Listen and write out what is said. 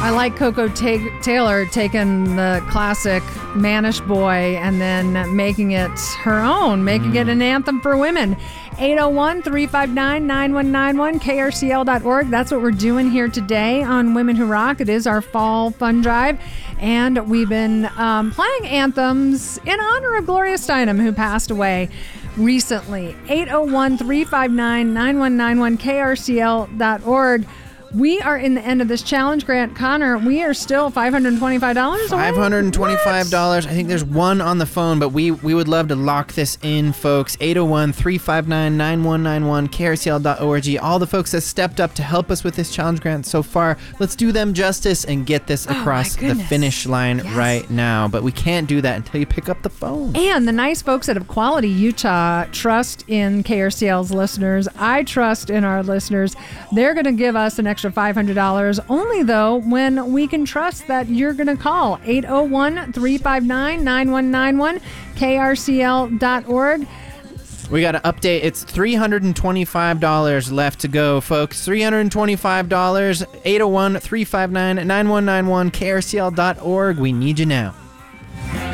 I like Coco Taylor taking the classic Mannish Boy and then making it her own, making it an anthem for women. 801-359-9191, krcl.org. That's what we're doing here today on Women Who Rock. It is our fall fun drive, and we've been playing anthems in honor of Gloria Steinem, who passed away recently. 801-359-9191, krcl.org. We are in the end of this challenge, Grant Connor. We are still $525 away. $525. I think there's one on the phone, but we would love to lock this in, folks. 801-359-9191, krcl.org. All the folks that stepped up to help us with this challenge, Grant, so far, let's do them justice and get this across the finish line right now. But we can't do that until you pick up the phone. And the nice folks at Equality Utah trust in KRCL's listeners. I trust in our listeners. They're going to give us an extra $500, only though when we can trust that you're going to call 801-359-9191, krcl.org. We got to update. It's $325 left to go, folks. $325, 801-359-9191, krcl.org. We need you now.